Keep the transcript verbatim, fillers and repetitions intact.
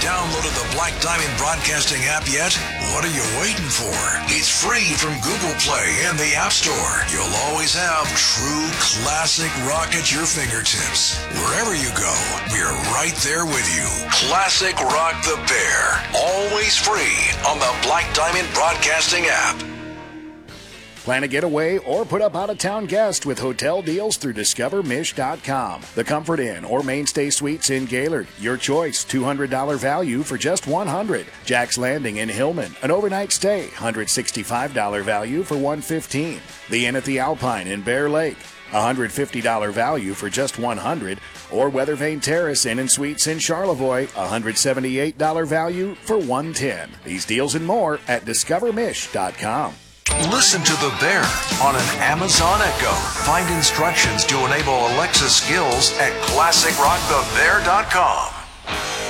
downloaded the Black Diamond Broadcasting app yet? What are you waiting for? It's free from Google Play and the App Store. You'll always have true classic rock at your fingertips. Wherever you go, we're right there with you. Classic Rock the Bear. Always free on the Black Diamond Broadcasting app. Plan a getaway or put up out-of-town guest with hotel deals through discover mish dot com. The Comfort Inn or Mainstay Suites in Gaylord. Your choice, two hundred dollars value for just one hundred dollars. Jack's Landing in Hillman. An overnight stay, one hundred sixty-five dollars value for one hundred fifteen dollars. The Inn at the Alpine in Bear Lake. one hundred fifty dollars value for just one hundred dollars. Or Weather Vane Terrace Inn and Suites in Charlevoix. one hundred seventy-eight dollars value for one hundred ten dollars. These deals and more at discover mish dot com. Listen to The Bear on an Amazon Echo. Find instructions to enable Alexa skills at classic rock the bear dot com.